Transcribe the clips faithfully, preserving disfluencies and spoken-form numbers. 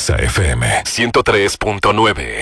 Exa F M ciento tres punto nueve.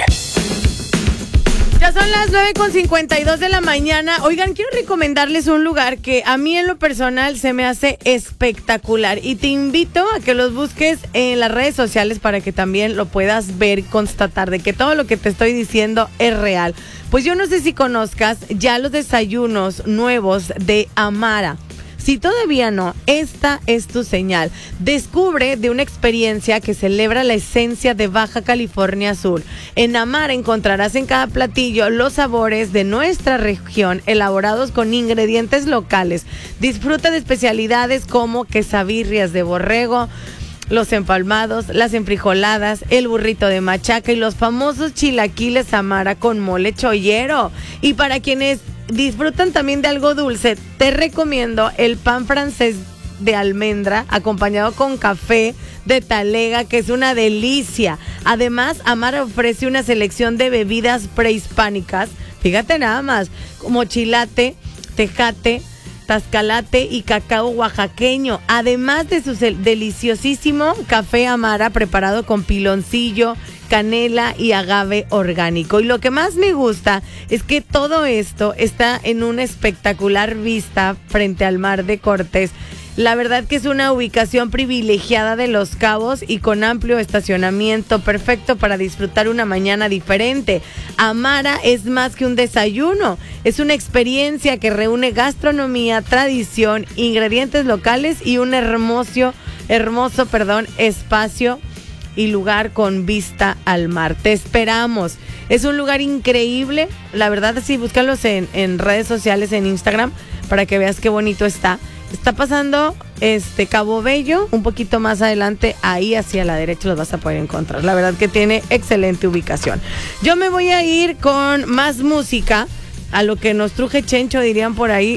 Ya son las nueve con cincuenta y dos de la mañana. Oigan, quiero recomendarles un lugar que a mí en lo personal se me hace espectacular y te invito a que los busques en las redes sociales para que también lo puedas ver y constatar de que todo lo que te estoy diciendo es real. Pues yo no sé si conozcas ya los desayunos nuevos de Amara. Si todavía no, esta es tu señal. Descubre de una experiencia que celebra la esencia de Baja California Sur. En Amara encontrarás en cada platillo los sabores de nuestra región, elaborados con ingredientes locales. Disfruta de especialidades como quesabirrias de borrego, los empalmados, las enfrijoladas, el burrito de machaca y los famosos chilaquiles Amara con mole chollero. Y para quienes disfrutan también de algo dulce, te recomiendo el pan francés de almendra acompañado con café de talega, que es una delicia. Además, Amara ofrece una selección de bebidas prehispánicas, fíjate nada más, como chilate, tejate, tascalate y cacao oaxaqueño, además de su deliciosísimo café Amara preparado con piloncillo, canela y agave orgánico. Y lo que más me gusta es que todo esto está en una espectacular vista frente al Mar de Cortés. La verdad que es una ubicación privilegiada de Los Cabos y con amplio estacionamiento, perfecto para disfrutar una mañana diferente. Amara es más que un desayuno, es una experiencia que reúne gastronomía, tradición, ingredientes locales y un hermoso, hermoso, perdón, espacio y lugar con vista al mar. Te esperamos. Es un lugar increíble. La verdad, sí, búscalos en, en redes sociales, en Instagram, para que veas qué bonito está. Está pasando este Cabo Bello, un poquito más adelante, ahí hacia la derecha los vas a poder encontrar. La verdad que tiene excelente ubicación. Yo me voy a ir con más música, a lo que nos truje Chencho, dirían por ahí.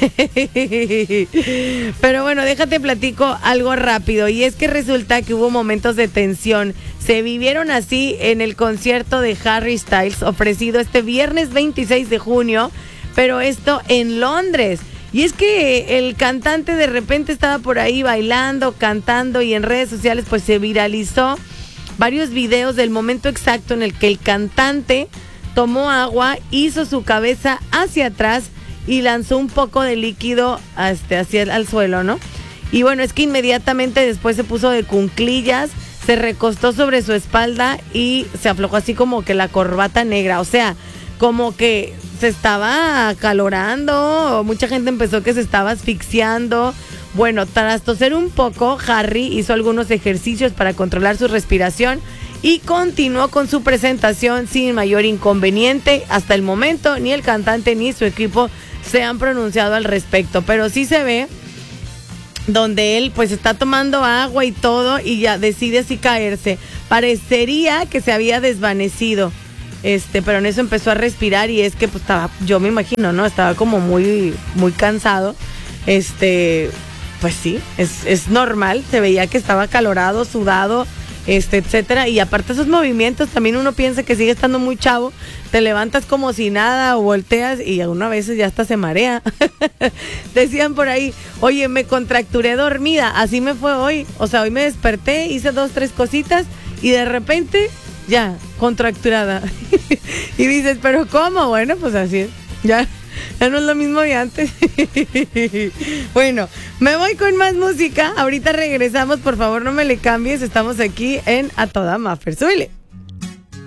Pero bueno, déjate platico algo rápido. Y es que resulta que hubo momentos de tensión. Se vivieron así en el concierto de Harry Styles, ofrecido este viernes veintiséis de junio, pero esto en Londres. Y es que el cantante de repente estaba por ahí bailando, cantando, y en redes sociales pues se viralizó varios videos del momento exacto en el que el cantante tomó agua, hizo su cabeza hacia atrás y lanzó un poco de líquido hasta, hacia el al suelo, ¿no? Y bueno, es que inmediatamente después se puso de cunclillas, se recostó sobre su espalda y se aflojó así como que la corbata negra, o sea, como que se estaba acalorando, mucha gente empezó que se estaba asfixiando. Bueno, tras toser un poco, Harry hizo algunos ejercicios para controlar su respiración y continuó con su presentación sin mayor inconveniente. Hasta el momento, ni el cantante ni su equipo se han pronunciado al respecto, pero sí se ve donde él pues está tomando agua y todo y ya decide así caerse. Parecería que se había desvanecido. Este, pero en eso empezó a respirar y es que pues estaba, yo me imagino, ¿no? Estaba como muy, muy cansado. Este, pues sí, es, es normal, se veía que estaba acalorado, sudado, este, etcétera. Y aparte esos movimientos, también uno piensa que sigue estando muy chavo, te levantas como si nada o volteas y algunas veces ya hasta se marea. Decían por ahí, oye, me contracturé dormida, así me fue hoy. O sea, hoy me desperté, hice dos, tres cositas y de repente ya, contracturada. Y dices, ¿pero cómo? Bueno, pues así es. Ya, ya no es lo mismo de antes. Bueno, me voy con más música. Ahorita regresamos, por favor no me le cambies. Estamos aquí en A Toda Maffer. Súbele.